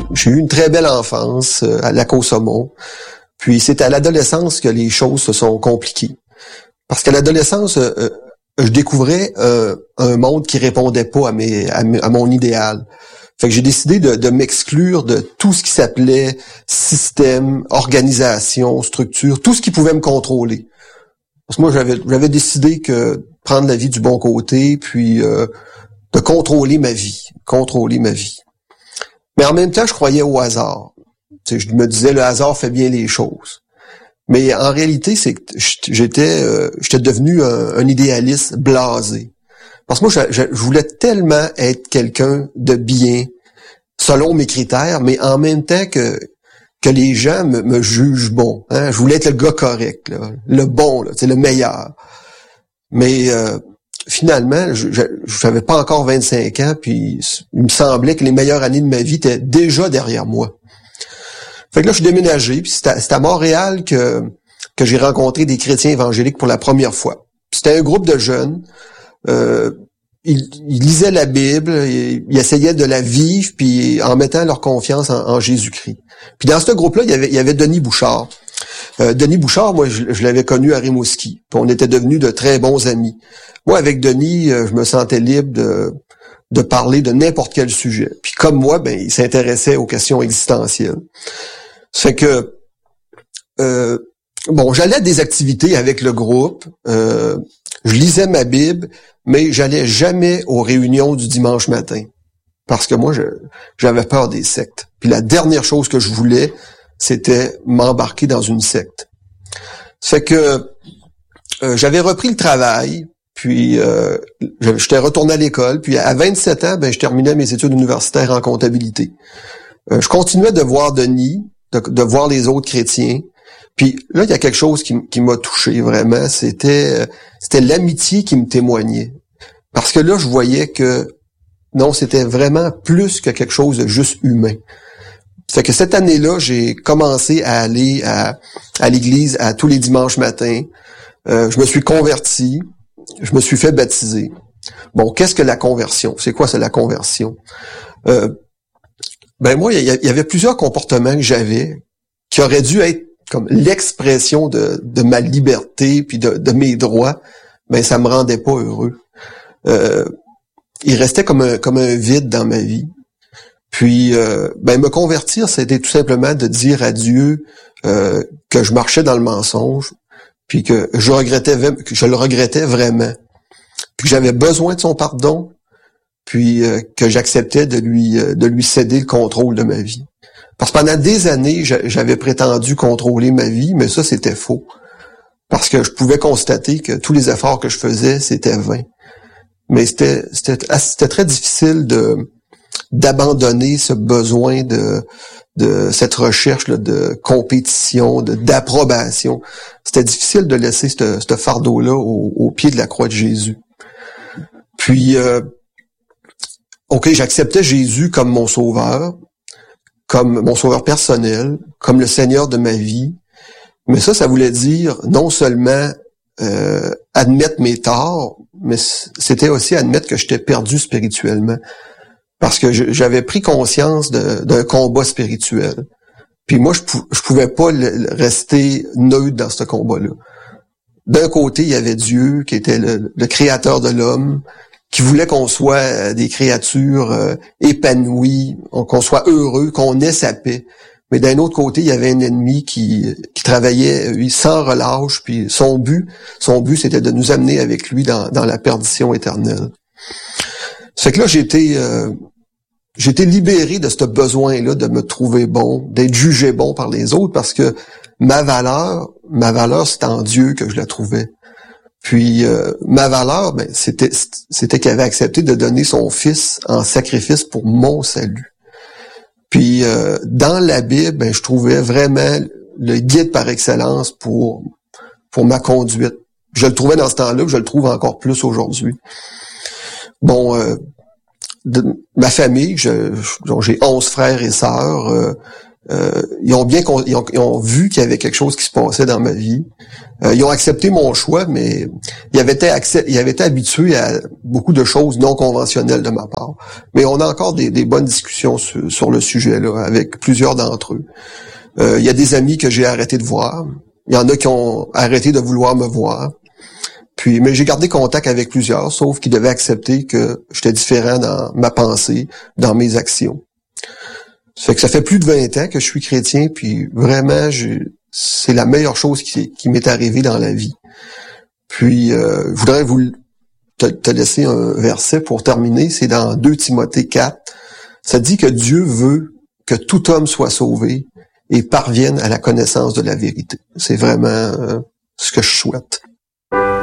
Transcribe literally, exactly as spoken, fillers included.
j'ai eu une très belle enfance euh, à Lac-au-Saumon. Puis c'est à l'adolescence que les choses se sont compliquées. Parce qu'à l'adolescence, euh, euh, je découvrais euh, un monde qui répondait pas à mes à, mes, à mon idéal. Fait que j'ai décidé de, de m'exclure de tout ce qui s'appelait système, organisation, structure, tout ce qui pouvait me contrôler. Parce que moi, j'avais j'avais décidé que prendre la vie du bon côté, puis euh, de contrôler ma vie, contrôler ma vie. Mais en même temps, je croyais au hasard. Tu sais, je me disais, le hasard fait bien les choses. Mais en réalité, c'est que j'étais euh, j'étais devenu un, un idéaliste blasé. Parce que moi, je, je, je voulais tellement être quelqu'un de bien, selon mes critères, mais en même temps que que les gens me, me jugent bon. Hein? Je voulais être le gars correct, là, le bon, là, c'est le meilleur. Mais euh, finalement, je n'avais pas encore vingt-cinq ans, puis il me semblait que les meilleures années de ma vie étaient déjà derrière moi. Fait que là, je suis déménagé, puis c'est à, c'est à Montréal que que j'ai rencontré des chrétiens évangéliques pour la première fois. C'était un groupe de jeunes. Euh, ils, ils lisaient la Bible, ils, ils essayaient de la vivre, puis en mettant leur confiance en, en Jésus-Christ. Puis dans ce groupe-là, il y avait, il y avait Denis Bouchard. Euh, Denis Bouchard, moi, je, je l'avais connu à Rimouski. Puis on était devenus de très bons amis. Moi, avec Denis, euh, je me sentais libre de de parler de n'importe quel sujet. Puis comme moi, ben, il s'intéressait aux questions existentielles. Ça fait que euh, bon, j'allais à des activités avec le groupe, euh, je lisais ma Bible, mais j'allais jamais aux réunions du dimanche matin. Parce que moi, je, j'avais peur des sectes. Puis la dernière chose que je voulais, c'était m'embarquer dans une secte. Ça fait que euh, j'avais repris le travail, puis euh, j'étais retourné à l'école, puis à vingt-sept ans, ben je terminais mes études universitaires en comptabilité. Euh, je continuais de voir Denis, de, de voir les autres chrétiens. Puis là, il y a quelque chose qui, qui m'a touché vraiment, c'était c'était l'amitié qui me témoignait. Parce que là, je voyais que non, c'était vraiment plus que quelque chose de juste humain. Fait que cette année-là, j'ai commencé à aller à, à l'église à tous les dimanches matins. Euh, je me suis converti, je me suis fait baptiser. Bon, qu'est-ce que la conversion? C'est quoi, c'est la conversion? Euh, ben moi, il y, y avait plusieurs comportements que j'avais qui auraient dû être comme l'expression de, de ma liberté puis de, de mes droits. Ben ça me rendait pas heureux. Euh, il restait comme un comme un vide dans ma vie. Puis euh, ben me convertir, c'était tout simplement de dire à Dieu euh, que je marchais dans le mensonge, puis que je regrettais que je le regrettais vraiment, puis que j'avais besoin de son pardon, puis euh, que j'acceptais de lui euh, de lui céder le contrôle de ma vie. Parce que pendant des années, j'avais prétendu contrôler ma vie, mais ça c'était faux. Parce que je pouvais constater que tous les efforts que je faisais, c'était vain. Mais c'était c'était c'était très difficile de d'abandonner ce besoin de de cette recherche là, de compétition, de d'approbation. C'était difficile de laisser ce, ce fardeau-là au, au pied de la croix de Jésus. Puis, euh, ok, j'acceptais Jésus comme mon sauveur, comme mon sauveur personnel, comme le Seigneur de ma vie. Mais ça, ça voulait dire non seulement euh, admettre mes torts, mais c'était aussi admettre que j'étais perdu spirituellement. Parce que je, j'avais pris conscience de, d'un combat spirituel. Puis moi, je, pou, je pouvais pas le, rester neutre dans ce combat-là. D'un côté, il y avait Dieu, qui était le, le créateur de l'homme, qui voulait qu'on soit des créatures euh, épanouies, qu'on soit heureux, qu'on ait sa paix. Mais d'un autre côté, il y avait un ennemi qui, qui travaillait lui, sans relâche, puis son but, son but, c'était de nous amener avec lui dans, dans la perdition éternelle. Ça fait que là, j'ai été, euh, j'ai été libéré de ce besoin-là de me trouver bon, d'être jugé bon par les autres, parce que ma valeur, ma valeur, c'était en Dieu que je la trouvais. Puis euh, ma valeur, ben, c'était, c'était qu'il avait accepté de donner son fils en sacrifice pour mon salut. Puis euh, dans la Bible, ben, je trouvais vraiment le guide par excellence pour pour ma conduite. Je le trouvais dans ce temps-là, je le trouve encore plus aujourd'hui. Bon, euh, de ma famille, je, donc j'ai onze frères et sœurs. Euh, Euh, ils ont bien ils ont, ils ont vu qu'il y avait quelque chose qui se passait dans ma vie. Euh, ils ont accepté mon choix, mais ils avaient été accep- ils avaient été habitués à beaucoup de choses non conventionnelles de ma part. Mais on a encore des, des bonnes discussions sur, sur le sujet là avec plusieurs d'entre eux. Euh, il y a des amis que j'ai arrêté de voir. Il y en a qui ont arrêté de vouloir me voir. Puis, mais j'ai gardé contact avec plusieurs, sauf qu'ils devaient accepter que j'étais différent dans ma pensée, dans mes actions. Ça fait que ça fait plus de vingt ans que je suis chrétien, puis vraiment, je, c'est la meilleure chose qui, qui m'est arrivée dans la vie. Puis, euh, je voudrais vous te, te laisser un verset pour terminer. C'est dans deux Timothée quatre. Ça dit que Dieu veut que tout homme soit sauvé et parvienne à la connaissance de la vérité. C'est vraiment euh, ce que je souhaite.